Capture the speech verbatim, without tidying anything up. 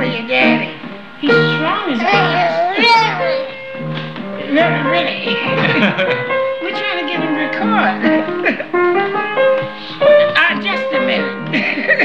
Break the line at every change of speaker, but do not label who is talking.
with your daddy. He's strong as fast. Really, really.